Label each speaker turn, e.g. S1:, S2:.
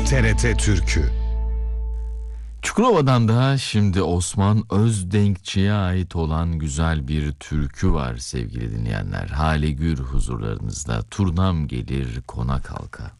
S1: TRT Türkü.
S2: Çukurova'dan da şimdi Osman Özdenkçi'ye ait olan güzel bir türkü var sevgili dinleyenler. Hale Gür huzurlarınızda. Turnam gelir konak halka.